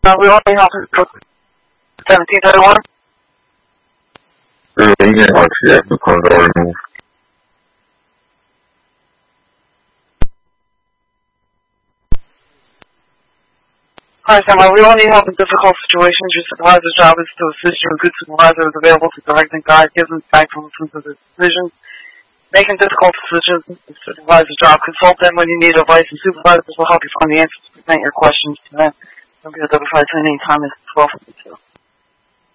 We only have 1731. Again, like she asked the cars already moved. Hi, Sam. We only help in difficult situations. Your supervisor's job is to assist you. A good supervisor is available to direct and guide, give insight to listen to the decisions. Making difficult decisions is the supervisor's job. Consult them when you need advice, and supervisors will help you find the answers to present your questions to them. Don't be identified at any time as 1252.